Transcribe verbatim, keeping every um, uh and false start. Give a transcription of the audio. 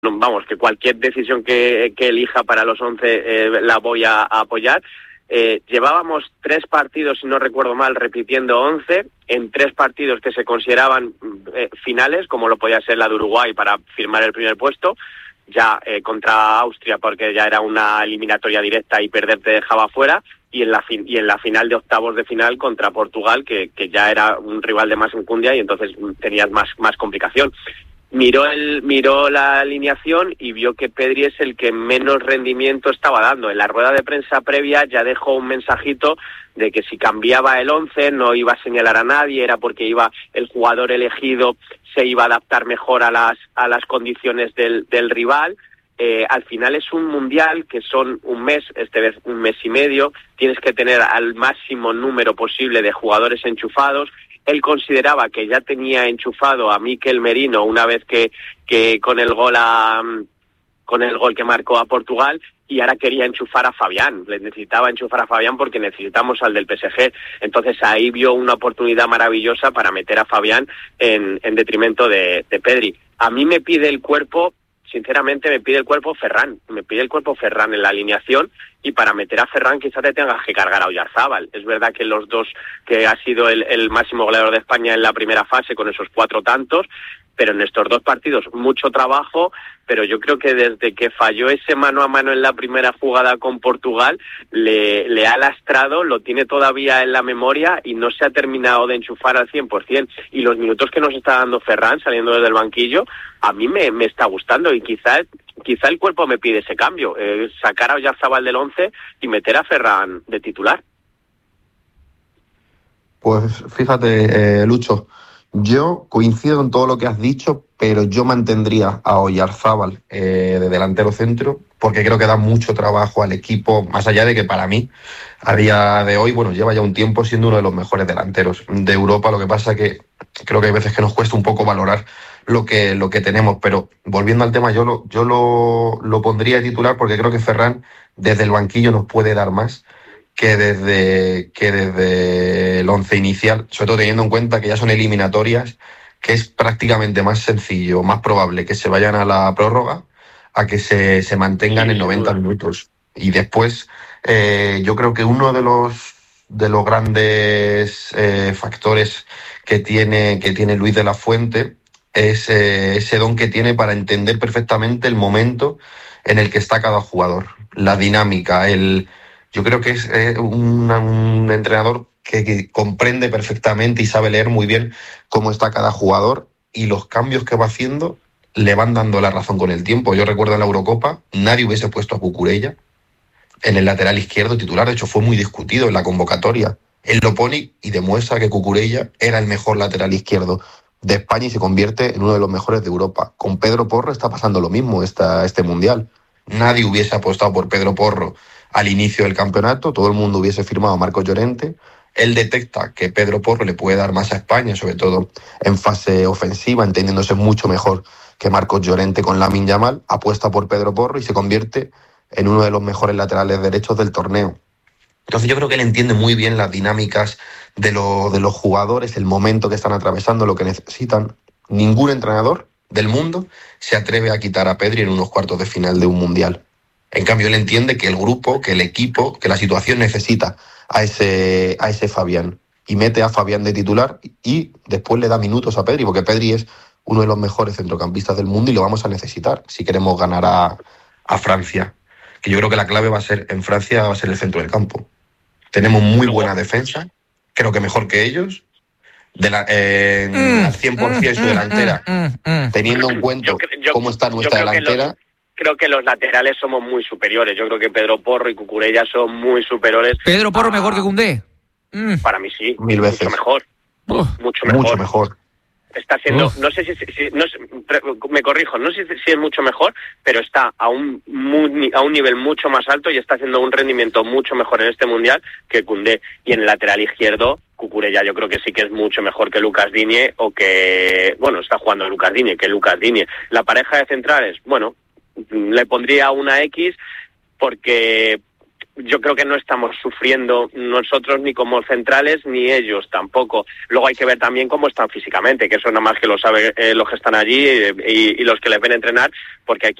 vamos, que cualquier decisión que, que elija para los once eh, la voy a, a apoyar. Eh, llevábamos tres partidos, si no recuerdo mal, repitiendo once, en tres partidos que se consideraban eh, finales, como lo podía ser la de Uruguay para firmar el primer puesto, ya eh, contra Austria porque ya era una eliminatoria directa y perder te dejaba fuera, y en la fin- y en la final de octavos de final contra Portugal, que, que ya era un rival de más enjundia y entonces tenías más, más complicación. Miró el miró la alineación y vio que Pedri es el que menos rendimiento estaba dando. En la rueda de prensa previa ya dejó un mensajito de que si cambiaba el once no iba a señalar a nadie, era porque iba el jugador elegido se iba a adaptar mejor a las a las condiciones del, del rival. Eh, al final es un mundial que son un mes, este vez un mes y medio, tienes que tener al máximo número posible de jugadores enchufados. Él consideraba que ya tenía enchufado a Mikel Merino una vez que, que con el gol a, con el gol que marcó a Portugal, y ahora quería enchufar a Fabián. Le necesitaba enchufar a Fabián porque necesitamos al del P S G. Entonces ahí vio una oportunidad maravillosa para meter a Fabián en, en detrimento de, de Pedri. A mí me pide el cuerpo, sinceramente me pide el cuerpo Ferran, me pide el cuerpo Ferran en la alineación, y para meter a Ferran quizás te tengas que cargar a Oyarzábal. Es verdad que los dos, que ha sido el, el máximo goleador de España en la primera fase con esos cuatro tantos, pero en estos dos partidos mucho trabajo, pero yo creo que desde que falló ese mano a mano en la primera jugada con Portugal, le, le ha lastrado, lo tiene todavía en la memoria y no se ha terminado de enchufar al cien por ciento. Y los minutos que nos está dando Ferran saliendo desde el banquillo, a mí me, me está gustando, y quizá, quizá el cuerpo me pide ese cambio, eh, sacar a Oyarzábal del once y meter a Ferran de titular. Pues fíjate, eh, Lucho, yo coincido en todo lo que has dicho, pero yo mantendría a Oyarzábal eh, de delantero centro, porque creo que da mucho trabajo al equipo, más allá de que para mí, a día de hoy, bueno, lleva ya un tiempo siendo uno de los mejores delanteros de Europa. Lo que pasa que creo que hay veces que nos cuesta un poco valorar lo que, lo que tenemos, pero volviendo al tema, yo lo, yo lo, lo pondría de titular porque creo que Ferran desde el banquillo nos puede dar más que desde, que desde el once inicial, sobre todo teniendo en cuenta que ya son eliminatorias, que es prácticamente más sencillo, más probable que se vayan a la prórroga a que se, se mantengan Sí, en noventa minutos. Y después, eh, yo creo que uno de los, de los grandes eh, factores que tiene, que tiene Luis de la Fuente es eh, ese don que tiene para entender perfectamente el momento en el que está cada jugador, la dinámica, el... Yo creo que es eh, un, un entrenador que, que comprende perfectamente y sabe leer muy bien cómo está cada jugador, y los cambios que va haciendo le van dando la razón con el tiempo. Yo recuerdo en la Eurocopa, nadie hubiese puesto a Cucurella en el lateral izquierdo titular, de hecho fue muy discutido en la convocatoria. Él lo pone y demuestra que Cucurella era el mejor lateral izquierdo de España y se convierte en uno de los mejores de Europa. Con Pedro Porro está pasando lo mismo esta, este Mundial. Nadie hubiese apostado por Pedro Porro al inicio del campeonato, todo el mundo hubiese firmado a Marcos Llorente. Él detecta que Pedro Porro le puede dar más a España, sobre todo en fase ofensiva, entendiéndose mucho mejor que Marcos Llorente con Lamine Yamal, apuesta por Pedro Porro y se convierte en uno de los mejores laterales derechos del torneo. Entonces yo creo que él entiende muy bien las dinámicas de, lo, de los jugadores, el momento que están atravesando, lo que necesitan. Ningún entrenador del mundo se atreve a quitar a Pedri en unos cuartos de final de un mundial. En cambio, él entiende que el grupo, que el equipo, que la situación necesita a ese, a ese Fabián. Y mete a Fabián de titular y después le da minutos a Pedri, porque Pedri es uno de los mejores centrocampistas del mundo y lo vamos a necesitar si queremos ganar a, a Francia. Que yo creo que la clave va a ser, en Francia, va a ser el centro del campo. Tenemos muy buena defensa, creo que mejor que ellos, de la, eh, mm, al cien por ciento mm, su delantera, mm, mm, mm. teniendo en cuenta yo, yo, cómo está nuestra delantera. Creo que los laterales somos muy superiores. Yo creo que Pedro Porro y Cucurella son muy superiores. ¿Pedro Porro a... mejor que Koundé? Mm. Para mí sí. Mil veces. Mucho mejor. Uh, mucho mejor. Mucho mejor. Está siendo, uh. no sé si, si no sé, me corrijo, no sé si es mucho mejor, pero está a un muy, a un nivel mucho más alto y está haciendo un rendimiento mucho mejor en este mundial que Koundé. Y en el lateral izquierdo, Cucurella yo creo que sí que es mucho mejor que Lucas Digne, o que, bueno, está jugando Lucas Digne, que Lucas Digne. La pareja de centrales, bueno, le pondría una X porque yo creo que no estamos sufriendo nosotros ni como centrales ni ellos tampoco. Luego hay que ver también cómo están físicamente, que eso nada más que lo saben eh, los que están allí y, y, y los que les ven entrenar, porque aquí